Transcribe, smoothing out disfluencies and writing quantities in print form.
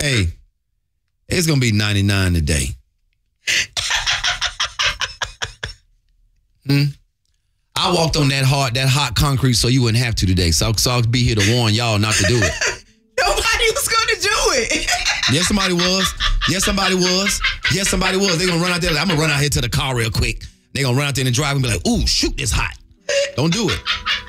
Hey, it's going to be 99 today. I walked on that hot concrete so you wouldn't have to today. So I'll be here to warn y'all not to do it. Nobody was going to do it. Yes, somebody was. Yes, somebody was. Yes, somebody was. They're going to run out there. I'm going to run out here to the car real quick. They're going to run out there in the drive and be like, ooh, shoot, it's hot. Don't do it.